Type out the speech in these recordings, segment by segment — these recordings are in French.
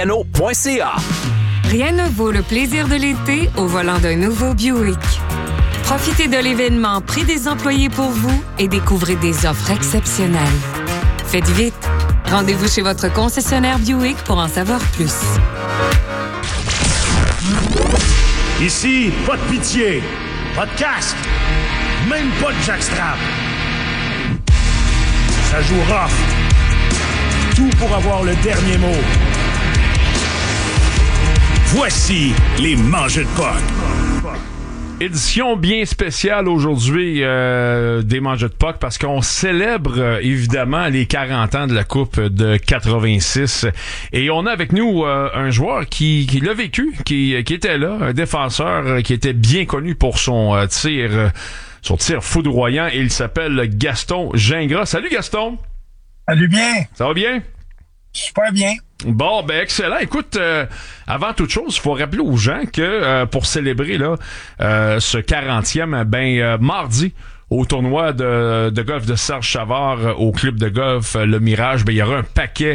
Rien ne vaut le plaisir de l'été au volant d'un nouveau Buick. Profitez de l'événement Prix des employés pour vous et découvrez des offres exceptionnelles. Faites vite. Rendez-vous chez votre concessionnaire Buick pour en savoir plus. Ici, pas de pitié, pas de casque, même pas de jackstrap. Ça joue rough. Tout pour avoir le dernier mot. Voici les Mangeux de Puck. Édition bien spéciale aujourd'hui des Mangeux de Puck parce qu'on célèbre évidemment les 40 ans de la Coupe de 86 et on a avec nous un joueur qui l'a vécu, qui était là, un défenseur qui était bien connu pour son tir foudroyant et il s'appelle Gaston Gingras. Salut Gaston! Salut bien! Ça va bien? Super bien. Bon, ben excellent. Écoute, avant toute chose, il faut rappeler aux gens que pour célébrer là ce 40e, mardi, au tournoi de golf de Serge Chavard au club de golf Le Mirage, il y aura un paquet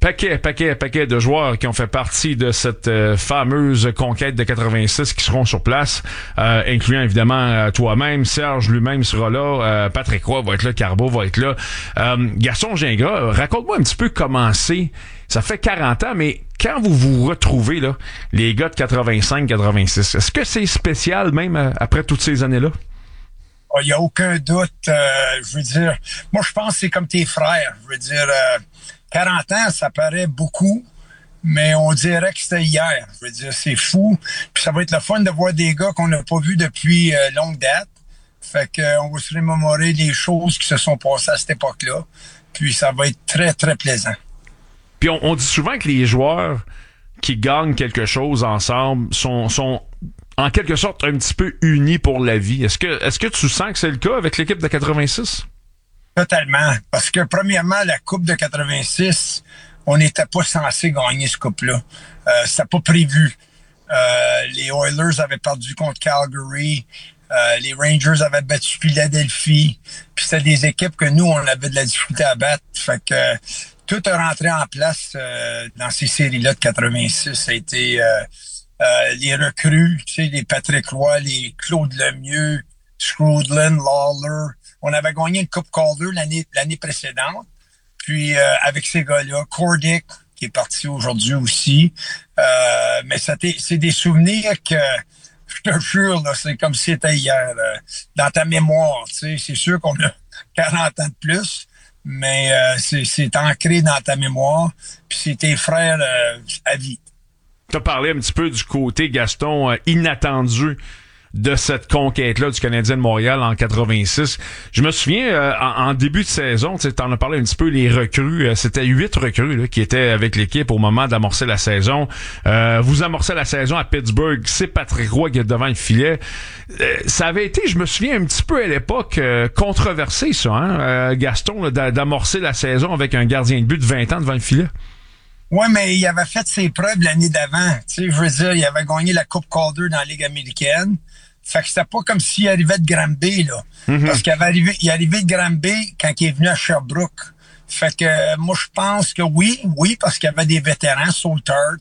de joueurs qui ont fait partie de cette fameuse conquête de 86 qui seront sur place, incluant évidemment toi-même, Serge lui-même sera là, Patrick Roy va être là, Carbo va être là. Gaston Gingras, raconte-moi un petit peu comment c'est. Ça fait 40 ans, mais quand vous vous retrouvez, là, les gars de 85-86, est-ce que c'est spécial même après toutes ces années-là? Il n'y a aucun doute. Je veux dire, moi, je pense que c'est comme tes frères. Je veux dire, 40 ans, ça paraît beaucoup, mais on dirait que c'était hier. Je veux dire, c'est fou. Puis ça va être le fun de voir des gars qu'on n'a pas vus depuis longue date. Fait qu'on va se remémorer les choses qui se sont passées à cette époque-là. Puis ça va être très, très plaisant. Puis on dit souvent que les joueurs qui gagnent quelque chose ensemble sont en quelque sorte un petit peu unis pour la vie. Est-ce que tu sens que c'est le cas avec l'équipe de 86? Totalement. Parce que premièrement, la Coupe de 86, on n'était pas censé gagner ce coupe-là. C'était pas prévu. Les Oilers avaient perdu contre Calgary. Les Rangers avaient battu Philadelphie. Puis c'était des équipes que nous, on avait de la difficulté à battre. Fait que tout est rentré en place dans ces séries-là de 86. Ça a été les recrues, tu sais, les Patrick Roy, les Claude Lemieux, Scroodlin, Lawler. On avait gagné une Coupe Calder l'année précédente. Puis avec ces gars-là, Cordick, qui est parti aujourd'hui aussi. Mais c'est des souvenirs que, je te jure, là, c'est comme si c'était hier. Dans ta mémoire, tu sais, c'est sûr qu'on a 40 ans de plus. Mais c'est ancré dans ta mémoire, puis c'est tes frères à vie. Tu as parlé un petit peu du côté, Gaston, inattendu de cette conquête-là du Canadien de Montréal en 86. Je me souviens, en début de saison, tu en as parlé un petit peu, les recrues, c'était 8 recrues là, qui étaient avec l'équipe au moment d'amorcer la saison. Vous amorcez la saison à Pittsburgh, c'est Patrick Roy qui est devant le filet. Ça avait été, je me souviens, un petit peu à l'époque controversé, ça, hein, Gaston, là, d'amorcer la saison avec un gardien de but de 20 ans devant le filet. Oui, mais il avait fait ses preuves l'année d'avant. Tu sais, je veux dire, il avait gagné la Coupe Calder dans la Ligue américaine. Fait que c'était pas comme s'il arrivait de Granby, là. Mm-hmm. Parce qu'il est arrivé de Granby quand il est venu à Sherbrooke. Fait que moi, je pense que oui, parce qu'il y avait des vétérans, Saltart.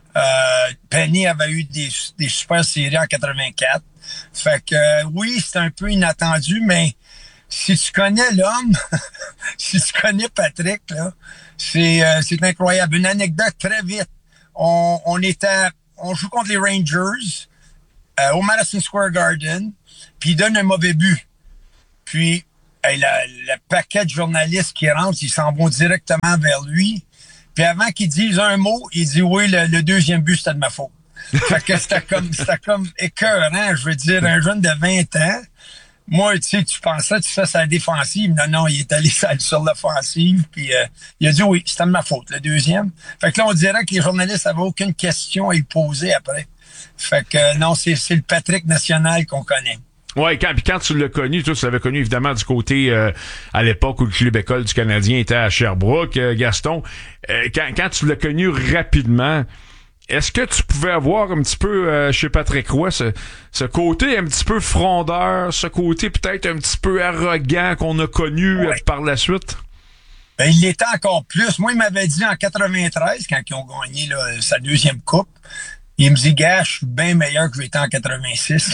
Penny avait eu des super séries en 84. Fait que oui, c'était un peu inattendu, mais si tu connais l'homme, si tu connais Patrick, là, c'est incroyable. Une anecdote très vite. On joue contre les Rangers au Madison Square Garden, puis il donne un mauvais but. Puis le paquet de journalistes qui rentrent, ils s'en vont directement vers lui. Puis avant qu'il dise un mot, il dit oui, le deuxième but, c'était de ma faute. Fait que c'était comme écœurant. Je veux dire, un jeune de 20 ans. Moi, tu sais, tu pensais, tu fais sa défensive. Non, il est allé sur l'offensive. Puis il a dit oui, c'était de ma faute, le deuxième. Fait que là, on dirait que les journalistes n'avaient aucune question à lui poser après. Fait que non, c'est le Patrick national qu'on connaît. Ouais, quand tu l'as connu, tu l'avais connu évidemment du côté à l'époque où le club école du Canadien était à Sherbrooke, Gaston. Quand tu l'as connu rapidement, est-ce que tu pouvais avoir un petit peu chez Patrick Roy ce côté un petit peu frondeur, ce côté peut-être un petit peu arrogant qu'on a connu par la suite? Ben, il l'était encore plus. Moi, il m'avait dit en 93, quand ils ont gagné là, sa deuxième coupe, il me dit, gars, je suis bien meilleur que j'étais en 86.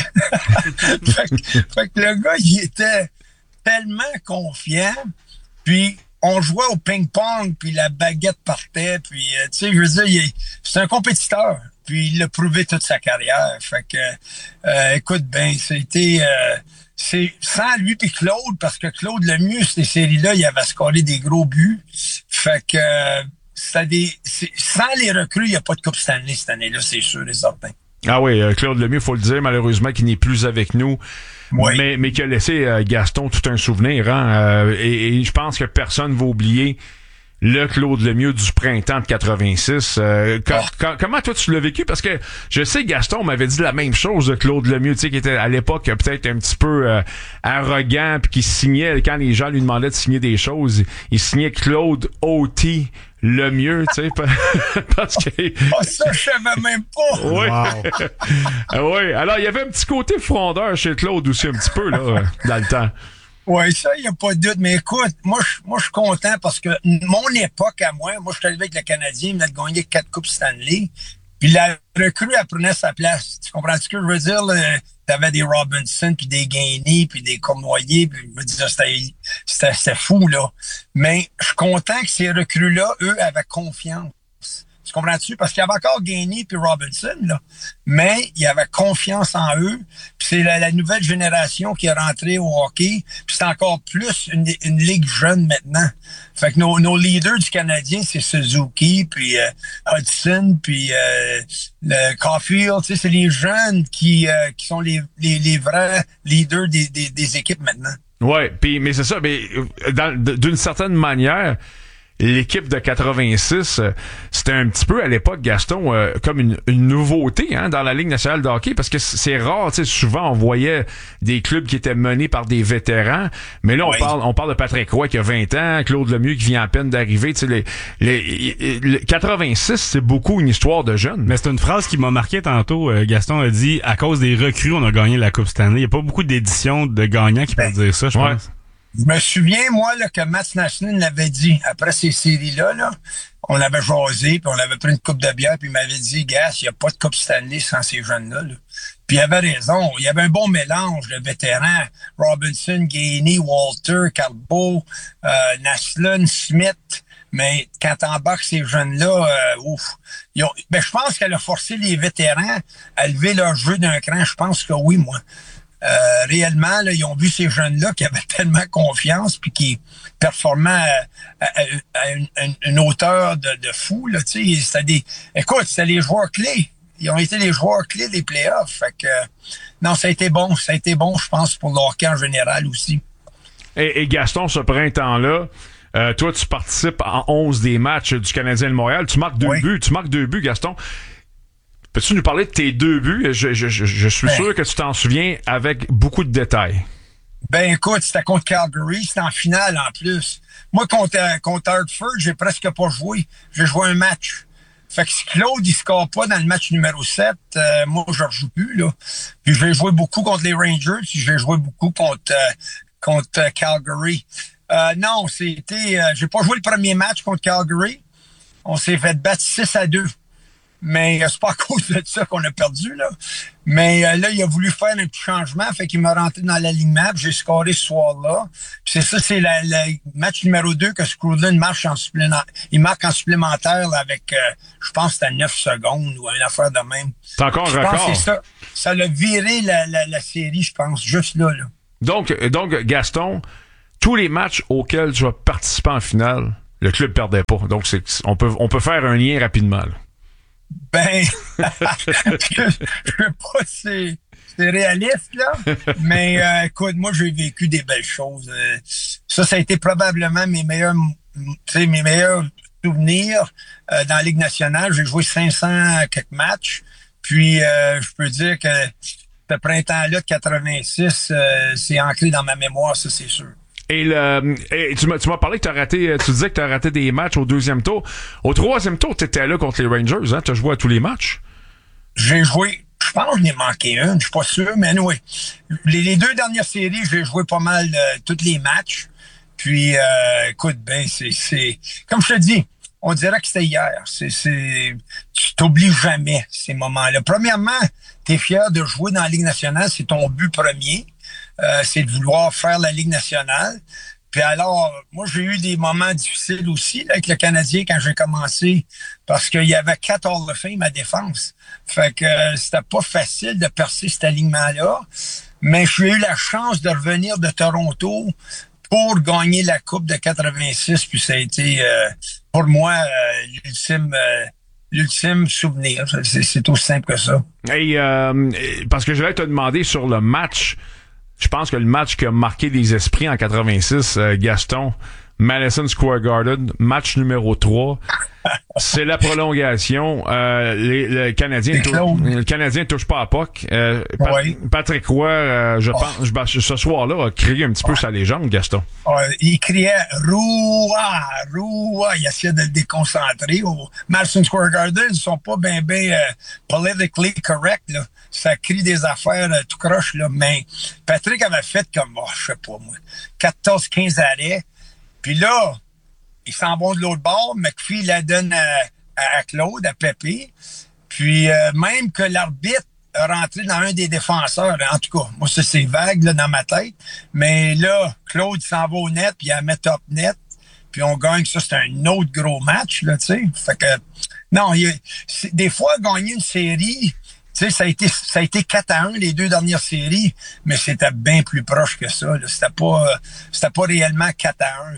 fait que le gars, il était tellement confiant. Puis, on jouait au ping-pong, puis la baguette partait. Puis, tu sais, je veux dire, c'est un compétiteur. Puis, il l'a prouvé toute sa carrière. Fait que, écoute, ben, c'est sans lui puis Claude, parce que Claude Lemieux, ces séries-là, il avait scoré des gros buts. Fait que sans les recrues, il n'y a pas de Coupe Stanley cette année-là, c'est sûr et certain. Ah oui, Claude Lemieux, faut le dire, malheureusement, qui n'est plus avec nous. Oui. Mais qui a laissé Gaston tout un souvenir, hein. Et je pense que personne ne va oublier le Claude Lemieux du printemps de 86. Comment toi tu l'as vécu? Parce que je sais Gaston m'avait dit la même chose de Claude Lemieux, tu sais, qui était à l'époque peut-être un petit peu arrogant, puis qui signait, quand les gens lui demandaient de signer des choses, il signait Claude O.T. Lemieux, tu sais, parce que... ça, je savais même pas! Oui. Wow. Oui, alors il y avait un petit côté frondeur chez Claude aussi, un petit peu, là, dans le temps. Oui, ça, il n'y a pas de doute. Mais écoute, moi, je suis content parce que mon époque à moi je suis arrivé avec le Canadien, il venait de gagner 4 Coupes Stanley. Puis la recrue, elle prenait sa place. Tu comprends ce que je veux dire? T'avais des Robinson, puis des Gainey, puis des Cournoyer, puis je veux dire, c'était fou, là. Mais je suis content que ces recrues-là, eux, avaient confiance. Tu comprends-tu? Parce qu'il y avait encore Gainey puis Robinson, là. Mais il y avait confiance en eux. Puis c'est la nouvelle génération qui est rentrée au hockey. Puis c'est encore plus une ligue jeune maintenant. Fait que nos leaders du Canadien, c'est Suzuki, puis Hudson, puis le Caulfield. Tu sais, c'est les jeunes qui sont les vrais leaders des équipes maintenant. Ouais, puis mais c'est ça. Mais d'une certaine manière, l'équipe de 86, c'était un petit peu à l'époque, Gaston, comme une nouveauté dans la Ligue nationale de hockey, parce que c'est rare, tu sais, souvent on voyait des clubs qui étaient menés par des vétérans, mais là on parle de Patrick Roy qui a 20 ans, Claude Lemieux qui vient à peine d'arriver, tu sais, les 86, c'est beaucoup une histoire de jeunes. Mais c'est une phrase qui m'a marqué tantôt, Gaston a dit, à cause des recrues, on a gagné la Coupe Stanley. Il n'y a pas beaucoup d'éditions de gagnants qui peuvent dire ça, je pense. Je me souviens, moi, là, que Matt Naslund l'avait dit. Après ces séries-là, on avait jasé, puis on avait pris une coupe de bière, puis il m'avait dit, gars, il n'y a pas de Coupe Stanley sans ces jeunes-là. Là. Puis il avait raison. Il y avait un bon mélange de vétérans. Robinson, Gainey, Walter, Carbo, Naslund, Smith. Mais quand t'embarques ces jeunes-là, je pense qu'elle a forcé les vétérans à lever leur jeu d'un cran. Je pense que oui, moi. Réellement, là, ils ont vu ces jeunes-là qui avaient tellement confiance puis qui performaient à une hauteur de fou. Là, tu sais, c'était les joueurs clés. Ils ont été les joueurs clés des playoffs. Fait que non, ça a été bon. Ça a été bon, je pense, pour le hockey en général aussi. Et Gaston, ce printemps-là, toi, tu participes en 11 des matchs du Canadien de Montréal. Tu marques 2 buts. Tu marques 2 buts, Gaston. Peux-tu nous parler de tes 2 buts? Je suis sûr que tu t'en souviens avec beaucoup de détails. Ben écoute, c'était contre Calgary, c'était en finale en plus. Moi, contre Hartford, j'ai presque pas joué. J'ai joué un match. Fait que si Claude, il score pas dans le match numéro 7, moi, je rejoue plus, là. Puis je vais jouer beaucoup contre les Rangers, puis je vais jouer beaucoup contre Calgary. Non, j'ai pas joué le premier match contre Calgary. On s'est fait battre 6-2. Mais c'est pas à cause de ça qu'on a perdu, là. Mais là, il a voulu faire un petit changement, fait qu'il m'a rentré dans l'alignement, puis j'ai scoré ce soir-là. Puis c'est le match numéro 2 que Skrudland marque en supplémentaire là, avec, je pense que c'était 9 secondes ou une affaire de même. C'est encore un record. C'est ça. Ça l'a viré la série, je pense, juste là. Donc, Gaston, tous les matchs auxquels tu vas participer en finale, le club perdait pas. Donc, on peut faire un lien rapidement, là. Ben, je sais pas si c'est réaliste, là, mais écoute, moi, j'ai vécu des belles choses. Ça a été probablement mes meilleurs souvenirs dans la Ligue nationale. J'ai joué 500 quelques matchs, puis je peux dire que ce printemps-là de 86, c'est ancré dans ma mémoire, ça, c'est sûr. Et tu m'as parlé que tu disais que tu as raté des matchs au 2e tour. Au 3e tour, tu étais là contre les Rangers, hein? Tu as joué à tous les matchs? J'ai joué, je pense que j'en ai manqué une, je suis pas sûr, mais oui. Les 2 dernières séries, j'ai joué pas mal tous les matchs. Puis, écoute, ben, c'est comme je te dis, on dirait que c'était hier. Tu t'oublies jamais ces moments-là. Premièrement, t'es fier de jouer dans la Ligue nationale, c'est ton but premier. C'est de vouloir faire la Ligue nationale. Puis alors, moi, j'ai eu des moments difficiles aussi là, avec le Canadien quand j'ai commencé, parce qu'il y avait 4 Hall of Fame à défense. Fait que c'était pas facile de percer cet alignement-là. Mais j'ai eu la chance de revenir de Toronto pour gagner la Coupe de 86. Puis ça a été, pour moi, l'ultime souvenir. C'est aussi simple que ça. Hey, parce que je vais te demander sur le match. Je pense que le match qui a marqué les esprits en 86, Gaston, Madison Square Garden, match numéro 3, c'est la prolongation. Le Canadien touche pas à puck. Oui. Patrick Roy, je pense, ce soir-là, a crié un petit peu sa légende, Gaston. Il criait « Roua! Roua! » Il essayait de le déconcentrer. Au Madison Square Garden, ils sont pas bien politically correct, là. Ça crie des affaires tout croche, là. Mais Patrick avait fait comme, je sais pas moi, 14-15 arrêts. Puis là, ils s'en vont de l'autre bord. McPhee la donne à Claude, à Pépé. Puis même que l'arbitre a rentré dans un des défenseurs. En tout cas, moi, ça, c'est vague là, dans ma tête. Mais là, Claude s'en va au net, puis il la met top net. Puis on gagne. Ça, c'est un autre gros match, là, tu sais. Fait que, non, des fois, gagner une série... Tu sais, ça a été 4-1 les 2 dernières séries, mais c'était bien plus proche que ça. Là. C'était pas réellement 4-1.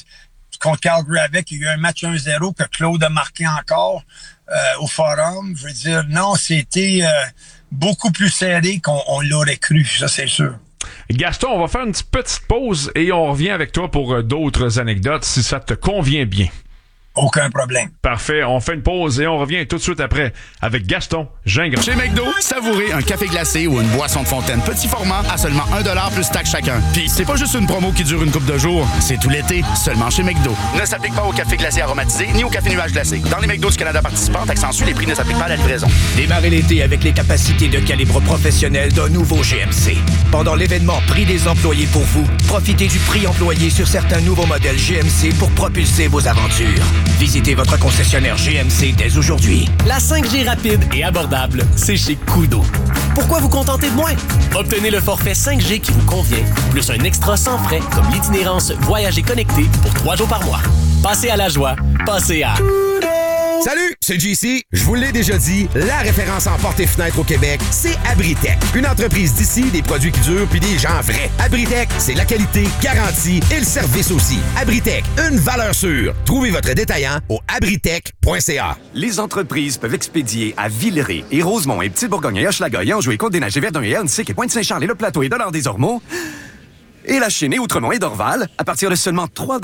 Contre Calgary avec, il y a eu un match 1-0 que Claude a marqué encore au Forum. Je veux dire, non, c'était beaucoup plus serré qu'on l'aurait cru, ça c'est sûr. Gaston, on va faire une petite pause et on revient avec toi pour d'autres anecdotes, si ça te convient bien. Aucun problème. Parfait. On fait une pause et on revient tout de suite après avec Gaston Gingras. Chez McDo, savourez un café glacé ou une boisson de fontaine petit format à seulement 1$ plus taxe chacun. Puis c'est pas juste une promo qui dure une couple de jours, c'est tout l'été, seulement chez McDo. Ne s'applique pas au café glacé aromatisé ni au café nuage glacé. Dans les McDo du Canada participants, accentue, les prix ne s'appliquent pas à la livraison. Démarrez l'été avec les capacités de calibre professionnel d'un nouveau GMC. Pendant l'événement Prix des employés pour vous, profitez du prix employé sur certains nouveaux modèles GMC pour propulser vos aventures. Visitez votre concessionnaire GMC dès aujourd'hui. La 5G rapide et abordable, c'est chez Koodo. Pourquoi vous contenter de moins? Obtenez le forfait 5G qui vous convient, plus un extra sans frais comme l'itinérance Voyager connecté pour 3 jours par mois. Passez à la joie, passez à... Salut, c'est JC. Je vous l'ai déjà dit, la référence en portes et fenêtres au Québec, c'est Abritech. Une entreprise d'ici, des produits qui durent puis des gens vrais. Abritech, c'est la qualité, garantie et le service aussi. Abritech, une valeur sûre. Trouvez votre détaillant au abritech.ca. Les entreprises peuvent expédier à Villeray et Rosemont et Petite-Bourgogne et Hochelaga et Anjou et Côte-des-Neiges et Verdun et Hernissic et Pointe-Saint-Charles et Le Plateau et Dollard-des-Ormeaux et la Chine et Outremont et Dorval à partir de seulement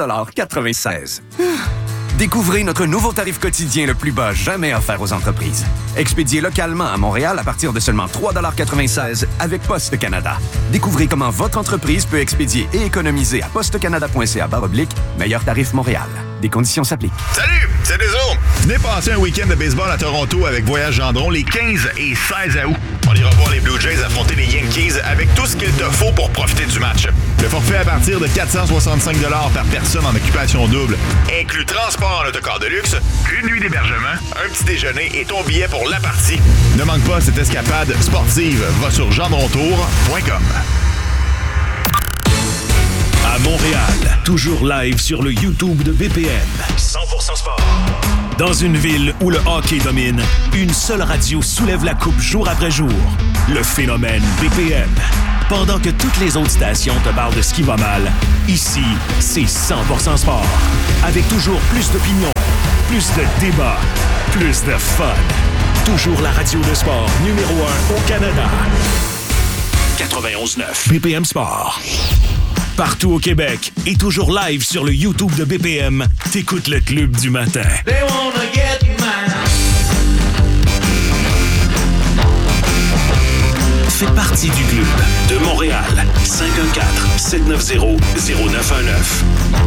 3,96 $. Découvrez notre nouveau tarif quotidien le plus bas jamais offert aux entreprises. Expédié localement à Montréal à partir de seulement 3,96 $ avec Poste Canada. Découvrez comment votre entreprise peut expédier et économiser à postecanada.ca/meilleur tarif Montréal. Des conditions s'appliquent. Salut, c'est Deso. Venez passer un week-end de baseball à Toronto avec Voyage Gendron les 15 et 16 août. On ira voir les Blue Jays affronter les Yankees avec tout ce qu'il te faut pour profiter du match. Le forfait à partir de 465 $ par personne en occupation double inclut transport en autocar de luxe, une nuit d'hébergement, un petit déjeuner et ton billet pour la partie. Ne manque pas cette escapade sportive. Va sur gendrontour.com. À Montréal, toujours live sur le YouTube de BPM. 100% sport. Dans une ville où le hockey domine, une seule radio soulève la coupe jour après jour. Le phénomène BPM. Pendant que toutes les autres stations te parlent de ce qui va mal, ici, c'est 100% sport. Avec toujours plus d'opinions, plus de débats, plus de fun. Toujours la radio de sport numéro 1 au Canada. 91.9 BPM Sport. Partout au Québec et toujours live sur le YouTube de BPM, t'écoutes le Club du matin. They wanna get mine. Fais partie partie du club. De Montréal, 514-790-0919.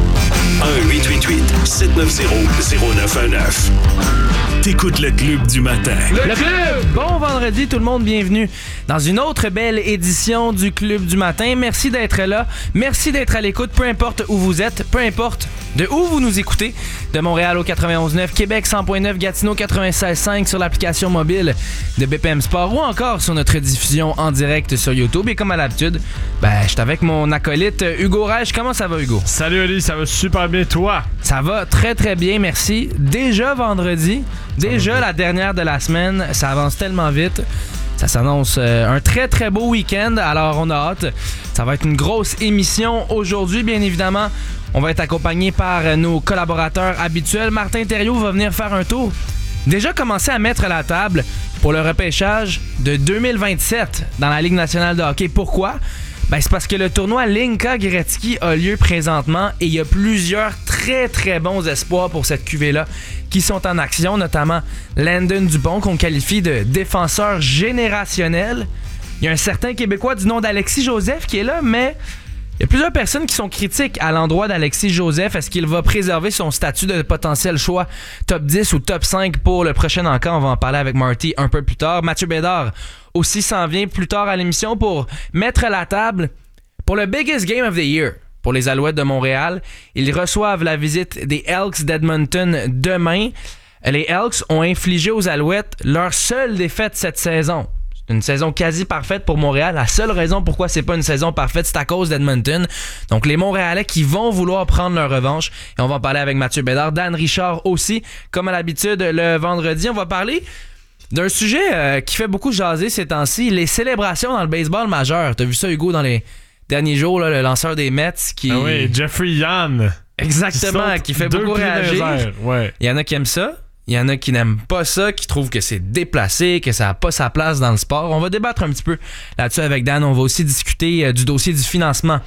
1-888-790-0919. T'écoutes le club du matin. Le club! Bon vendredi tout le monde, bienvenue dans une autre belle édition du club du matin. Merci d'être là, merci d'être à l'écoute, peu importe où vous êtes, peu importe de où vous nous écoutez. De Montréal au 91.9, Québec 100.9, Gatineau 96.5 sur l'application mobile de BPM Sport ou encore sur notre diffusion en direct sur YouTube. Et comme à l'habitude, je suis avec mon acolyte Hugo Reich. Comment ça va, Hugo? Salut Ali, ça va super bien, toi? Ça va très très bien, merci. Déjà vendredi, déjà la dernière de la semaine, ça avance tellement vite. Ça s'annonce un très très beau week-end, alors on a hâte. Ça va être une grosse émission aujourd'hui, bien évidemment. On va être accompagné par nos collaborateurs habituels. Martin Thériault va venir faire un tour. Déjà commencer à mettre la table pour le repêchage de 2027 dans la Ligue nationale de hockey. Pourquoi? C'est parce que le tournoi Linka Gretzky a lieu présentement et il y a plusieurs très très bons espoirs pour cette cuvée-là qui sont en action, notamment Landon Dupont qu'on qualifie de défenseur générationnel. Il y a un certain Québécois du nom d'Alexis Joseph qui est là, mais il y a plusieurs personnes qui sont critiques à l'endroit d'Alexis Joseph. Est-ce qu'il va préserver son statut de potentiel choix top 10 ou top 5 pour le prochain encamp? On va en parler avec Marty un peu plus tard. Mathieu Bédard aussi s'en vient plus tard à l'émission pour mettre la table pour le biggest game of the year pour les Alouettes de Montréal. Ils reçoivent la visite des Elks d'Edmonton demain. Les Elks ont infligé aux Alouettes leur seule défaite cette saison. Une saison quasi parfaite pour Montréal. La seule raison pourquoi c'est pas une saison parfaite, c'est à cause d'Edmonton. Donc les Montréalais qui vont vouloir prendre leur revanche. Et on va en parler avec Mathieu Bédard, Dan Richard aussi. Comme à l'habitude, le vendredi, on va parler d'un sujet qui fait beaucoup jaser ces temps-ci, les célébrations dans le baseball majeur. T'as vu ça, Hugo, dans les derniers jours, là, le lanceur des Mets qui... Ah oui, Jeffrey Young. Exactement, qui fait beaucoup réagir. Ouais. Il y en a qui aiment ça. Il y en a qui n'aiment pas ça, qui trouvent que c'est déplacé, que ça n'a pas sa place dans le sport. On va débattre un petit peu là-dessus avec Dan. On va aussi discuter du dossier du financement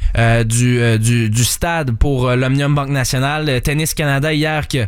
du stade pour l'Omnium Banque Nationale. Tennis Canada hier que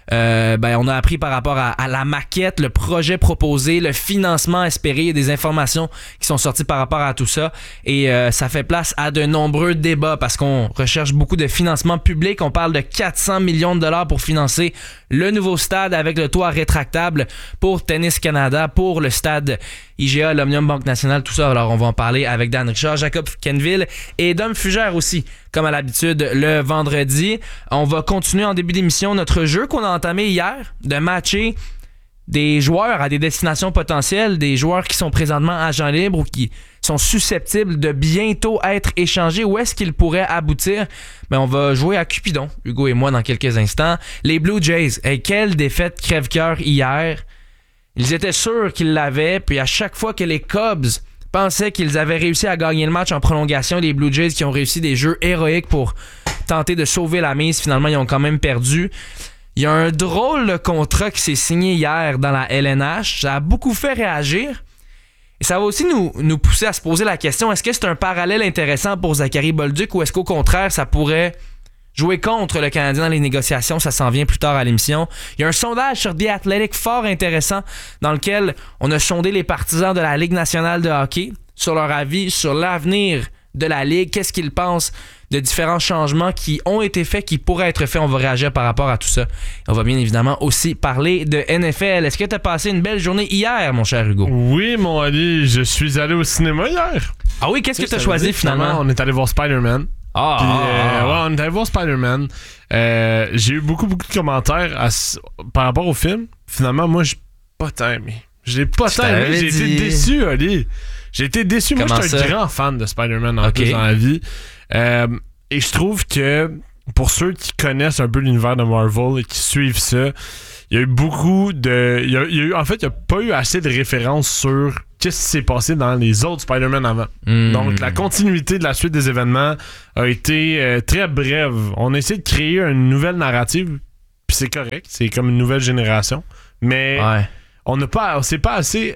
on a appris par rapport à la maquette, le projet proposé, le financement espéré. Il y a des informations qui sont sorties par rapport à tout ça et ça fait place à de nombreux débats parce qu'on recherche beaucoup de financement public. On parle de 400 millions de dollars pour financer le nouveau stade avec le toit rétractable pour Tennis Canada, pour le stade IGA, l'Omnium Banque Nationale, tout ça. Alors, on va en parler avec Dan Richard, Jacob Kenville et Dom Fugère aussi, comme à l'habitude, le vendredi. On va continuer en début d'émission notre jeu qu'on a entamé hier, de matcher des joueurs à des destinations potentielles, des joueurs qui sont présentement agents libres ou qui sont susceptibles de bientôt être échangés. Où est-ce qu'ils pourraient aboutir? On va jouer à Cupidon, Hugo et moi, dans quelques instants. Les Blue Jays, quelle défaite crève-cœur hier. Ils étaient sûrs qu'ils l'avaient, puis à chaque fois que les Cubs pensaient qu'ils avaient réussi à gagner le match en prolongation, les Blue Jays qui ont réussi des jeux héroïques pour tenter de sauver la mise, finalement, ils ont quand même perdu. Il y a un drôle de contrat qui s'est signé hier dans la LNH. Ça a beaucoup fait réagir. Et ça va aussi nous pousser à se poser la question, est-ce que c'est un parallèle intéressant pour Zachary Bolduc ou est-ce qu'au contraire, ça pourrait jouer contre le Canadien dans les négociations? Ça s'en vient plus tard à l'émission. Il y a un sondage sur The Athletic fort intéressant dans lequel on a sondé les partisans de la Ligue nationale de hockey sur leur avis sur l'avenir de la Ligue. Qu'est-ce qu'ils pensent de différents changements qui ont été faits, qui pourraient être faits. On va réagir par rapport à tout ça. On va bien évidemment aussi parler de NFL. Est-ce que tu as passé une belle journée hier, mon cher Hugo? Oui, mon Ali, je suis allé au cinéma hier. Ah oui, qu'est-ce que tu as choisi finalement? On est allé voir Spider-Man. Ouais, on est allé voir Spider-Man. J'ai eu beaucoup de commentaires par rapport au film. Finalement, moi, j'ai pas tant aimé. J'ai été déçu, Ali. J'ai été déçu. Moi, je suis un grand fan de Spider-Man en plus dans la vie. Et je trouve que pour ceux qui connaissent un peu l'univers de Marvel et qui suivent ça, il y a eu beaucoup de... En fait, il n'y a pas eu assez de références sur qu'est-ce qui s'est passé dans les autres Spider-Man avant. Donc, la continuité de la suite des événements a été très brève. On a essayé de créer une nouvelle narrative, puis c'est correct, c'est comme une nouvelle génération, mais on n'était pas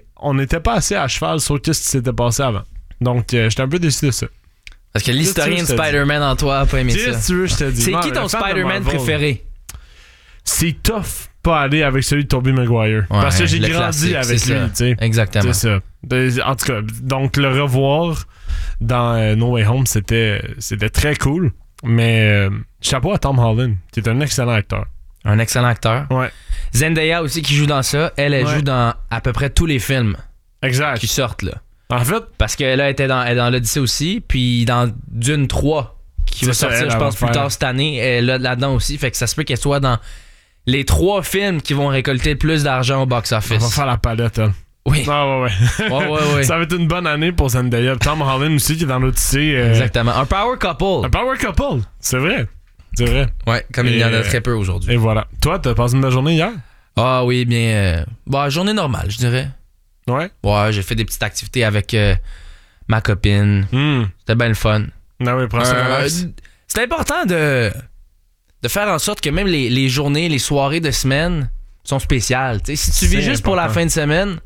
assez à cheval sur ce qui s'était passé avant. Donc, j'étais un peu déçu de ça. Parce que l'historien de Spider-Man en toi a pas aimé ça. Tu veux, je te dis. C'est qui ton Spider-Man préféré? C'est tough pas aller avec celui de Tobey Maguire. Ouais, parce que j'ai le grandi classique, avec c'est lui. ça. T'sais. Exactement. C'est ça. En tout cas, donc le revoir dans No Way Home, c'était très cool. Mais chapeau à Tom Holland, qui est un excellent acteur. Un excellent acteur. Ouais. Zendaya aussi qui joue dans ça. Elle joue dans à peu près tous les films qui sortent là. En fait. Parce qu'elle elle est dans l'Odyssée aussi. Puis dans Dune 3 qui va sortir, je pense, plus tard cette année, elle est là-dedans aussi. Fait que ça se peut qu'elle soit dans les 3 films qui vont récolter le plus d'argent au box-office. On va faire la palette, elle. Oui. Ah ouais. Ça va être une bonne année pour Zendaya. Tom Holland aussi qui est dans l'Odyssée. Exactement. Un power couple. Un power couple. C'est vrai. C'est vrai. Ouais, comme il y en a très peu aujourd'hui. Et voilà. Toi, t'as passé une belle journée hier? Ah oui, bien. Journée normale, je dirais. Ouais? Ouais, j'ai fait des petites activités avec ma copine. C'était bien le fun. Ah oui, prends ça relax. C'est important de faire en sorte que même les journées, les soirées de semaine sont spéciales. T'sais, si tu vis juste pour la fin de semaine,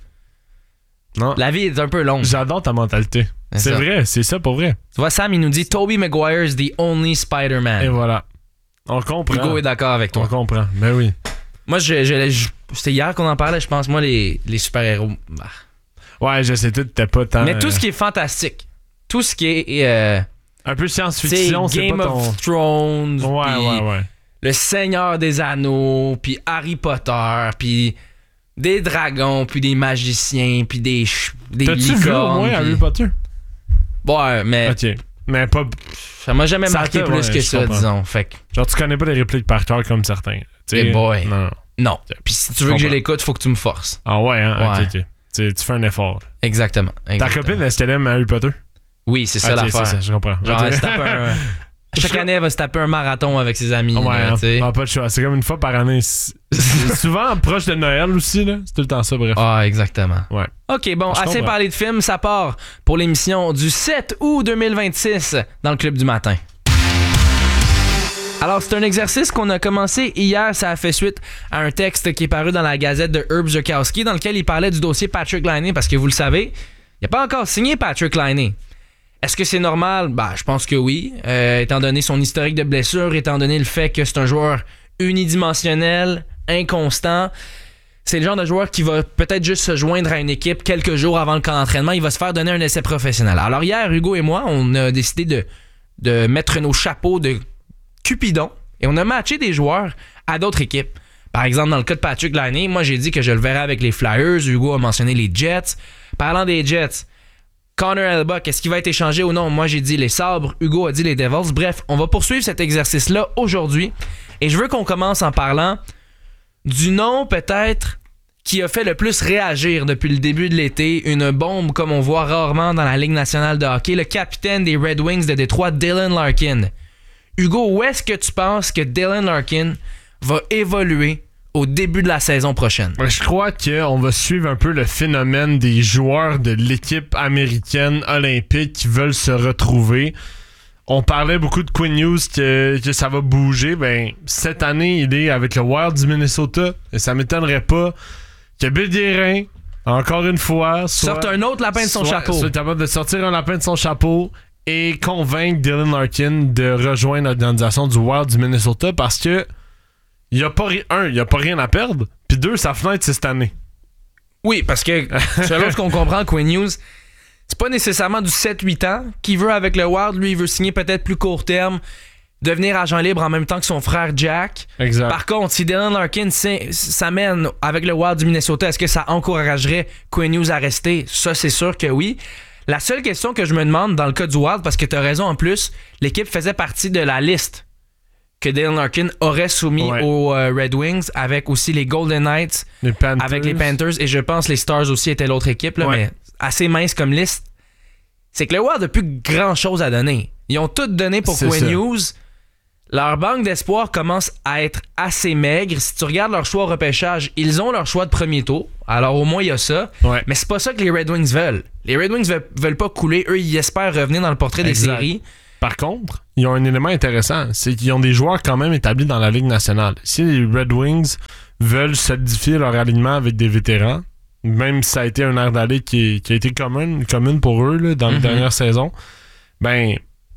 non. La vie est un peu longue. J'adore ta mentalité. C'est vrai, c'est ça pour vrai. Tu vois, Sam, il nous dit Tobey Maguire is the only Spider-Man. Et voilà. On comprend. Hugo est d'accord avec toi. On comprend. Ben oui. Moi, c'était hier qu'on en parlait, je pense. Moi, les super-héros. Ouais, je sais tout, t'es pas tant. Mais tout ce qui est fantastique, tout ce qui est. Un peu science-fiction, c'est Game pas ton... of Thrones. Ouais. Le Seigneur des Anneaux, puis Harry Potter, puis des dragons, puis des magiciens, puis des T'as-tu vu au moins Harry Potter? Ouais, mais... Ok. Mais pas... Ça m'a jamais marqué plus que ça, disons. Fait que... Genre, tu connais pas les répliques par cœur comme certains. Hey boy. Non. Okay. Puis si tu veux que je l'écoute, faut que tu me forces. Ah ouais, hein? Ouais. Ok. Tu fais un effort. Exactement. Ta copine, est-ce qu'elle aime Harry Potter? Oui, c'est ça l'affaire. C'est ça, je comprends. Genre, elle se tape chaque année, elle va se taper un marathon avec ses amis. Ouais, là, t'sais. Pas de choix. C'est comme une fois par année. Souvent proche de Noël aussi, là. C'est tout le temps ça, bref. Ah, exactement. Ouais. OK, bon, assez parlé de films. Ça part pour l'émission du 7 août 2026 dans le Club du matin. Alors, c'est un exercice qu'on a commencé hier. Ça a fait suite à un texte qui est paru dans la Gazette de Herb Zukowski dans lequel il parlait du dossier Patrick Laine parce que vous le savez, il n'a pas encore signé Patrick Laine. Est-ce que c'est normal? Je pense que oui. Étant donné son historique de blessure, étant donné le fait que c'est un joueur unidimensionnel, inconstant, c'est le genre de joueur qui va peut-être juste se joindre à une équipe quelques jours avant le camp d'entraînement. Il va se faire donner un essai professionnel. Alors hier, Hugo et moi, on a décidé de mettre nos chapeaux de Cupidon et on a matché des joueurs à d'autres équipes. Par exemple, dans le cas de Patrick Laine, moi j'ai dit que je le verrais avec les Flyers. Hugo a mentionné les Jets. Parlant des Jets, Connor Hellebuyck, est-ce qu'il va être échangé ou non? Moi, j'ai dit les Sabres. Hugo a dit les Devils. Bref, on va poursuivre cet exercice-là aujourd'hui. Et je veux qu'on commence en parlant du nom, peut-être, qui a fait le plus réagir depuis le début de l'été. Une bombe, comme on voit rarement dans la Ligue nationale de hockey. Le capitaine des Red Wings de Détroit, Dylan Larkin. Hugo, où est-ce que tu penses que Dylan Larkin va évoluer au début de la saison prochaine? Je crois qu'on va suivre un peu le phénomène des joueurs de l'équipe américaine olympique qui veulent se retrouver. On parlait beaucoup de Quinn Hughes que ça va bouger. Cette année, il est avec le Wild du Minnesota et ça m'étonnerait pas que Bill Guérin, encore une fois, sorte un autre lapin de son chapeau. Soit capable de sortir un lapin de son chapeau et convaincre Dylan Larkin de rejoindre l'organisation du Wild du Minnesota parce que il n'y a pas rien à perdre. Puis 2, sa fenêtre, c'est cette année. Oui, parce que selon ce qu'on comprend, Quinn Hughes, c'est pas nécessairement du 7-8 ans qu'il veut avec le Wild. Lui, il veut signer peut-être plus court terme, devenir agent libre en même temps que son frère Jack. Exact. Par contre, si Dylan Larkin s'amène avec le Wild du Minnesota, est-ce que ça encouragerait Quinn Hughes à rester? Ça, c'est sûr que oui. La seule question que je me demande dans le cas du Wild, parce que tu as raison en plus, l'équipe faisait partie de la liste que Dylan Larkin aurait soumis aux Red Wings, avec aussi les Golden Knights, avec les Panthers, et je pense les Stars aussi étaient l'autre équipe, là, mais assez mince comme liste. C'est que le Wild n'a plus grand chose à donner. Ils ont tout donné pour Quinn Hughes. Leur banque d'espoir commence à être assez maigre. Si tu regardes leur choix au repêchage, ils ont leur choix de premier tour. Alors au moins il y a ça. Mais c'est pas ça que les Red Wings veulent. Les Red Wings veulent pas couler. Eux, ils espèrent revenir dans le portrait des séries. Par contre, ils ont un élément intéressant, c'est qu'ils ont des joueurs quand même établis dans la Ligue nationale. Si les Red Wings veulent solidifier leur alignement avec des vétérans, même si ça a été un air d'aller qui a été commune pour eux là, dans les dernières saisons,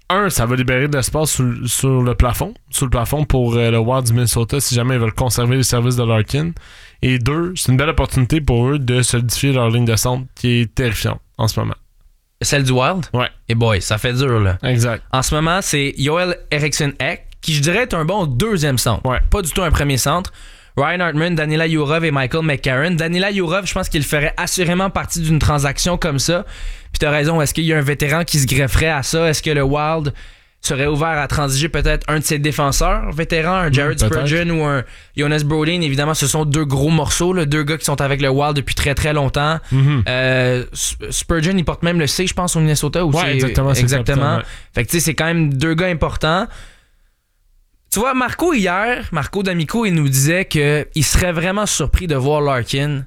ça va libérer de l'espace sur le plafond pour le Wild du Minnesota si jamais ils veulent conserver les services de Larkin. Et 2, c'est une belle opportunité pour eux de solidifier leur ligne de centre qui est terrifiante en ce moment. Celle du Wild? Ouais. Et boy, ça fait dur, là. Exact. En ce moment, c'est Joel Eriksson-Ek, qui je dirais est un bon deuxième centre. Ouais. Pas du tout un premier centre. Ryan Hartman, Danila Yurov et Michael McCarron. Danila Yurov, je pense qu'il ferait assurément partie d'une transaction comme ça. Puis t'as raison, est-ce qu'il y a un vétéran qui se grefferait à ça? Est-ce que le Wild serait ouvert à transiger peut-être un de ses défenseurs vétérans, un Jared Spurgeon ou un Jonas Brodin? Évidemment, ce sont 2 gros morceaux, là, 2 gars qui sont avec le Wild depuis très très longtemps. Spurgeon, il porte même le C, je pense, au Minnesota. Ouais, exactement. Exactement. Fait que tu sais, c'est quand même 2 gars importants. Tu vois, Marco D'Amico, il nous disait qu'il serait vraiment surpris de voir Larkin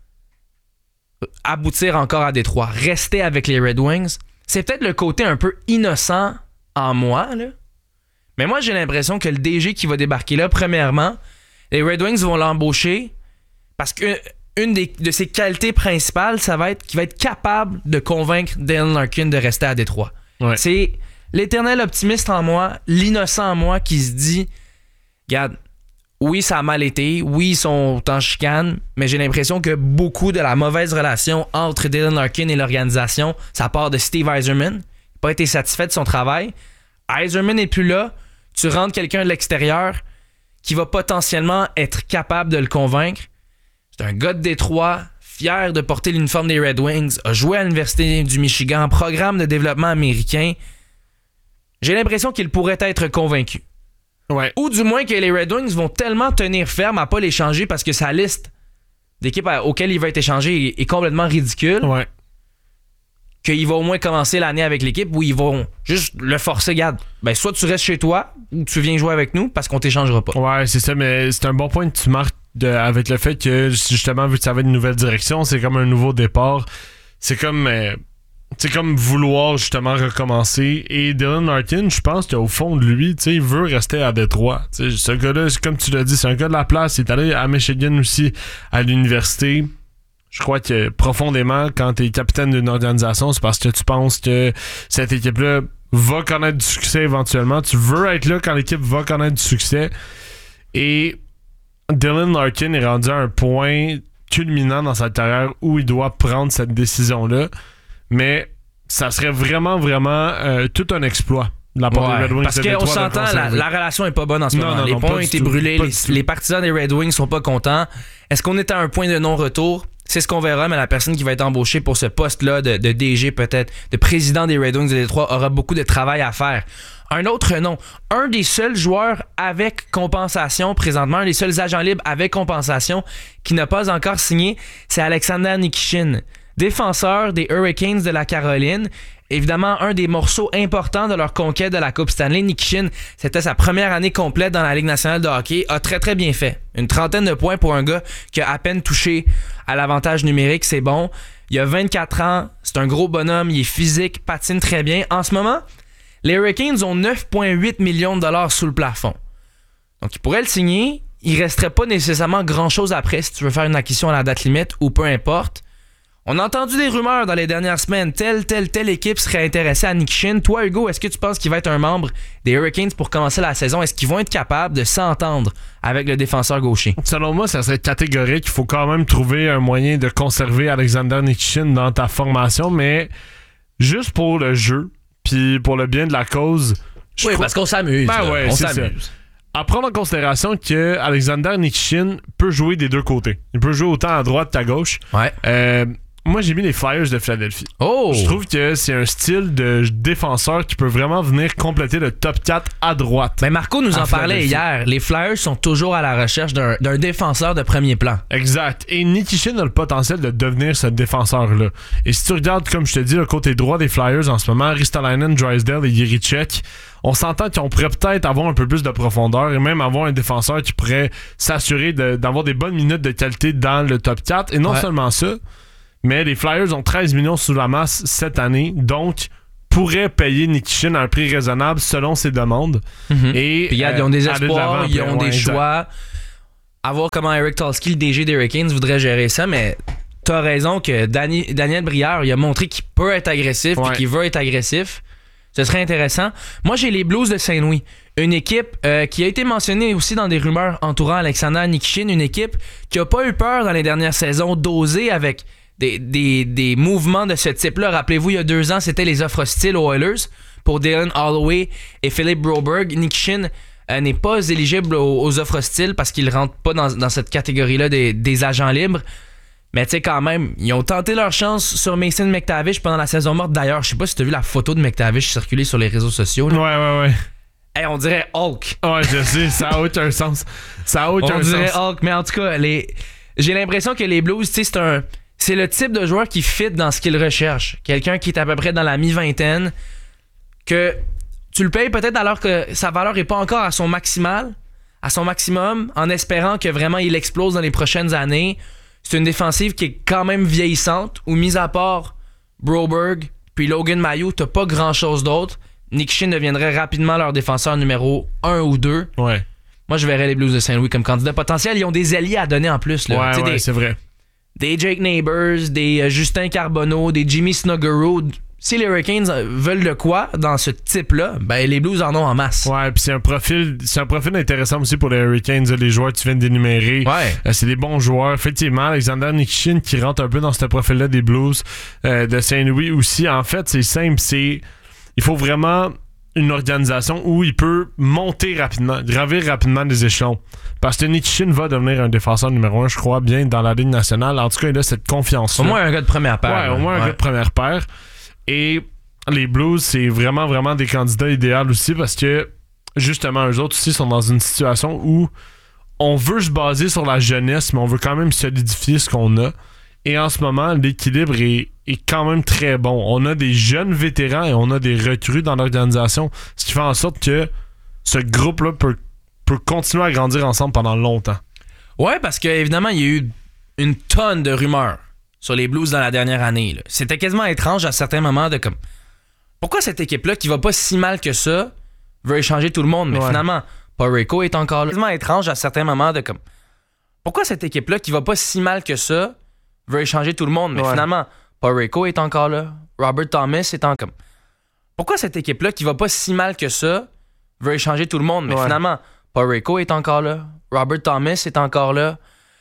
aboutir encore à Détroit, rester avec les Red Wings. C'est peut-être le côté un peu innocent en moi, là. Mais moi, j'ai l'impression que le DG qui va débarquer là, premièrement, les Red Wings vont l'embaucher parce que une de ses qualités principales, ça va être qu'il va être capable de convaincre Dylan Larkin de rester à Détroit. Ouais. C'est l'éternel optimiste en moi, l'innocent en moi qui se dit, regarde, oui, ça a mal été, oui, ils sont en chicane, mais j'ai l'impression que beaucoup de la mauvaise relation entre Dylan Larkin et l'organisation, ça part de Steve Yzerman. Il n'a pas été satisfait de son travail. Yzerman n'est plus là. Tu rentres quelqu'un de l'extérieur qui va potentiellement être capable de le convaincre. C'est un gars de Détroit, fier de porter l'uniforme des Red Wings, a joué à l'Université du Michigan, programme de développement américain. J'ai l'impression qu'il pourrait être convaincu. Ouais. Ou du moins que les Red Wings vont tellement tenir ferme à pas l'échanger parce que sa liste d'équipes auxquelles il va être échangé est complètement ridicule. Ouais. Qu'il va au moins commencer l'année avec l'équipe où ils vont juste le forcer. Regarde, ben soit tu restes chez toi ou tu viens jouer avec nous parce qu'on t'échangera pas. Ouais, c'est ça, mais c'est un bon point que tu marques avec le fait que justement, vu que ça va être une nouvelle direction, c'est comme un nouveau départ. C'est comme vouloir justement recommencer. Et Dylan Larkin, je pense qu'au fond de lui, il veut rester à Détroit. T'sais, ce gars-là, comme tu l'as dit, c'est un gars de la place. Il est allé à Michigan aussi, à l'université. Je crois que profondément, quand tu es capitaine d'une organisation, c'est parce que tu penses que cette équipe-là va connaître du succès éventuellement. Tu veux être là quand l'équipe va connaître du succès. Et Dylan Larkin est rendu à un point culminant dans sa carrière où il doit prendre cette décision-là. Mais ça serait vraiment, vraiment tout un exploit. La part des Red Wings parce qu'on s'entend, la relation est pas bonne en ce moment. Les ponts ont été brûlés, les partisans des Red Wings sont pas contents. Est-ce qu'on est à un point de non-retour? C'est ce qu'on verra, mais la personne qui va être embauchée pour ce poste-là de DG peut-être, de président des Red Wings de Détroit, aura beaucoup de travail à faire. Un autre nom, un des seuls joueurs avec compensation présentement, un des seuls agents libres avec compensation qui n'a pas encore signé, c'est Alexander Nikishin, défenseur des Hurricanes de la Caroline. Évidemment, un des morceaux importants de leur conquête de la Coupe Stanley. Nikishin, c'était sa première année complète dans la Ligue nationale de hockey. A très très bien fait. Une 30aine de points pour un gars qui a à peine touché à l'avantage numérique, c'est bon. Il a 24 ans, c'est un gros bonhomme, il est physique, patine très bien. En ce moment, les Hurricanes ont 9,8 millions de dollars sous le plafond. Donc, ils pourraient le signer. Il resterait pas nécessairement grand-chose après si tu veux faire une acquisition à la date limite ou peu importe. On a entendu des rumeurs dans les dernières semaines. Telle équipe serait intéressée à Nikishin. Toi, Hugo, est-ce que tu penses qu'il va être un membre des Hurricanes pour commencer la saison? Est-ce qu'ils vont être capables de s'entendre avec le défenseur gaucher? Selon moi, ça serait catégorique. Il faut quand même trouver un moyen de conserver Alexander Nikishin dans ta formation, mais juste pour le jeu, puis pour le bien de la cause. Parce qu'on s'amuse. Ouais, on s'amuse. Ça. À prendre en considération que Alexander Nikishin peut jouer des deux côtés. Il peut jouer autant à droite qu'à gauche. Ouais. Moi, j'ai mis les Flyers de Philadelphie. Oh! Je trouve que c'est un style de défenseur qui peut vraiment venir compléter le top 4 à droite. Ben Marco nous en parlait hier. Les Flyers sont toujours à la recherche d'un défenseur de premier plan. Exact. Et Nikishin a le potentiel de devenir ce défenseur-là. Et si tu regardes, comme je te dis, le côté droit des Flyers en ce moment, Ristolainen, Drysdale et Jiricek, on s'entend qu'on pourrait peut-être avoir un peu plus de profondeur et même avoir un défenseur qui pourrait s'assurer d'avoir des bonnes minutes de qualité dans le top 4. Et non seulement ça, mais les Flyers ont 13 millions sous la masse cette année, donc pourraient payer Nikishin à un prix raisonnable selon ses demandes. Et puis ils ont des espoirs, ils ont des choix. À voir comment Eric Tulsky, le DG des Hurricanes, voudrait gérer ça, mais t'as raison que Daniel Brière, il a montré qu'il peut être agressif et qu'il veut être agressif. Ce serait intéressant. Moi, j'ai les Blues de Saint-Louis. Une équipe qui a été mentionnée aussi dans des rumeurs entourant Alexander Nikishin. Une équipe qui a pas eu peur dans les dernières saisons d'oser avec des mouvements de ce type-là. Rappelez-vous, il y a 2 ans, c'était les offres hostiles aux Oilers pour Dylan Holloway et Philip Broberg. Nikishin n'est pas éligible aux offres hostiles parce qu'il rentre pas dans cette catégorie-là des agents libres. Mais tu sais, quand même, ils ont tenté leur chance sur Mason McTavish pendant la saison morte. D'ailleurs, je sais pas si t'as vu la photo de McTavish circuler sur les réseaux sociaux. Là. Ouais. Hey, on dirait Hulk. Ouais, je sais, ça a aucun sens. On dirait Hulk, mais en tout cas, j'ai l'impression que les Blues, tu sais, c'est le type de joueur qui fit dans ce qu'ils recherchent. Quelqu'un qui est à peu près dans la mi-vingtaine, que tu le payes peut-être alors que sa valeur est pas encore à son maximum, en espérant que vraiment il explose dans les prochaines années. C'est une défensive qui est quand même vieillissante, où mis à part Broberg puis Logan Mailloux, t'as pas grand-chose d'autre. Nikishin deviendrait rapidement leur défenseur numéro 1 ou 2. Ouais. Moi, je verrais les Blues de Saint-Louis comme candidat potentiel. Ils ont des alliés à donner en plus. Là. Ouais, c'est vrai. Des Jake Neighbors, des Justin Carbonneau, des Jimmy Snuggerud. Si les Hurricanes veulent de quoi dans ce type-là, ben les Blues en ont en masse. Ouais, puis c'est un profil intéressant aussi pour les Hurricanes, les joueurs que tu viens d'énumérer. Ouais. C'est des bons joueurs. Effectivement, Alexander Nikishin qui rentre un peu dans ce profil-là des Blues de Saint-Louis aussi. En fait, c'est simple, il faut vraiment une organisation où il peut monter rapidement, gravir rapidement des échelons. Parce que Nikishin va devenir un défenseur numéro 1, je crois, bien dans la Ligue nationale. En tout cas, il a cette confiance-là. Au moins un gars de première paire. Ouais, au moins un gars de première paire. Et les Blues, c'est vraiment, vraiment des candidats idéaux aussi parce que, justement, eux autres aussi sont dans une situation où on veut se baser sur la jeunesse, mais on veut quand même solidifier ce qu'on a. Et en ce moment, l'équilibre est quand même très bon. On a des jeunes vétérans et on a des recrues dans l'organisation, ce qui fait en sorte que ce groupe-là peut continuer à grandir ensemble pendant longtemps. Ouais, parce qu'évidemment, il y a eu une tonne de rumeurs sur les Blues dans la dernière année. Là. C'était quasiment étrange à certains moments de comme... Pourquoi cette équipe-là, qui va pas si mal que ça, veut échanger tout le monde? Mais finalement, Parayko est encore là. Quasiment étrange à certains moments de comme... Pourquoi cette équipe-là, qui va pas si mal que ça, veut échanger tout le monde? Mais finalement, Parayko est encore là. Robert Thomas est encore... Pourquoi cette équipe-là, qui va pas si mal que ça, veut échanger tout le monde? Mais finalement, Parayko est encore là. Robert Thomas est encore là.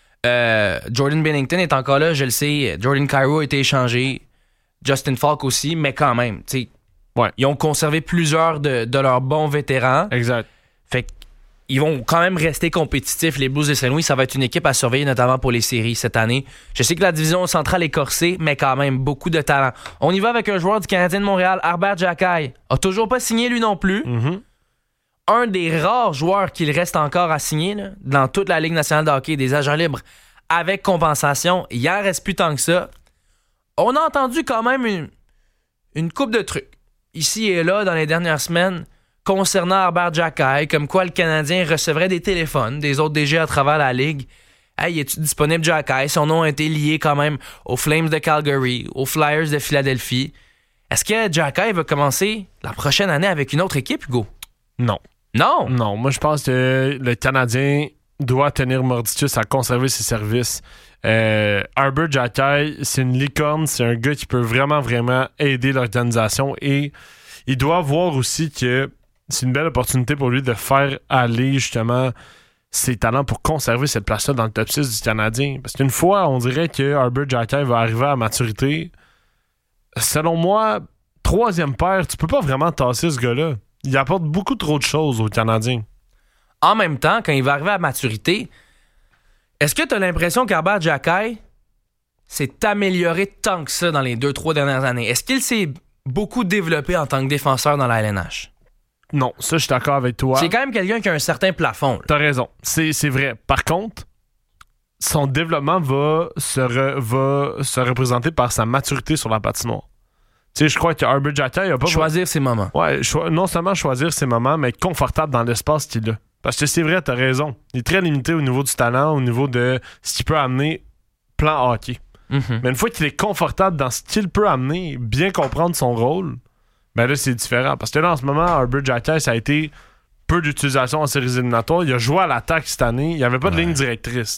Jordan Binnington est encore là, je le sais. Jordan Kyrou a été échangé. Justin Falk aussi, mais quand même, tu sais, ils ont conservé plusieurs de leurs bons vétérans. Exact. Fait qu'ils vont quand même rester compétitifs. Les Blues de Saint-Louis, ça va être une équipe à surveiller, notamment pour les séries cette année. Je sais que la division centrale est corsée, mais quand même, beaucoup de talent. On y va avec un joueur du Canadien de Montréal, Herbert Jacquet. A toujours pas signé lui non plus. Mm-hmm. Un des rares joueurs qu'il reste encore à signer là, dans toute la Ligue nationale de hockey, des agents libres avec compensation. Il en reste plus tant que ça. On a entendu quand même une couple de trucs ici et là dans les dernières semaines concernant Herbert Jacquet, comme quoi le Canadien recevrait des téléphones des autres DG à travers la Ligue. Hey, es-tu disponible, Jacquet? Son nom a été lié quand même aux Flames de Calgary, aux Flyers de Philadelphie. Est-ce que Jacquet va commencer la prochaine année avec une autre équipe, Hugo? Non. Non? Non, moi je pense que le Canadien doit tenir mordicus à conserver ses services. Herbert Jacquet, c'est une licorne, c'est un gars qui peut vraiment, vraiment aider l'organisation et il doit voir aussi que c'est une belle opportunité pour lui de faire aller justement ses talents pour conserver cette place-là dans le top 6 du Canadien. Parce qu'une fois, on dirait que Herbert Jacquet va arriver à maturité. Selon moi, 3e paire, tu peux pas vraiment tasser ce gars-là. Il apporte beaucoup trop de choses aux Canadiens. En même temps, quand il va arriver à maturité, est-ce que tu as l'impression qu'Herbert Jacquet s'est amélioré tant que ça dans les 2-3 dernières années? Est-ce qu'il s'est beaucoup développé en tant que défenseur dans la LNH? Non, ça, je suis d'accord avec toi. C'est quand même quelqu'un qui a un certain plafond. Là. T'as raison, c'est vrai. Par contre, son développement va se représenter par sa maturité sur la patinoire. Tu sais, je crois que Herbert Jacquet, il a pas... Choisir ses moments. Ouais, non seulement choisir ses moments, mais être confortable dans l'espace qu'il a. Parce que c'est vrai, t'as raison. Il est très limité au niveau du talent, au niveau de ce qu'il peut amener plan hockey. Mm-hmm. Mais une fois qu'il est confortable dans ce qu'il peut amener, bien comprendre son rôle, ben là, c'est différent. Parce que là, en ce moment, Herbert Jacquet, ça a été peu d'utilisation en séries éliminatoires. Il a joué à l'attaque cette année. Il n'y avait pas de ligne directrice.